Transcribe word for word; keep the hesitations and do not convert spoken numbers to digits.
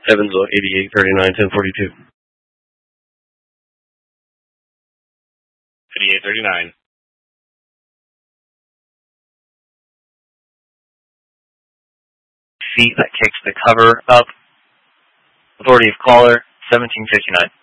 Evansville, eighty-eight thirty-nine, ten forty-two. eighty-eight thirty-nine. Feet that kicks the cover up. Authority of caller, seventeen fifty-nine.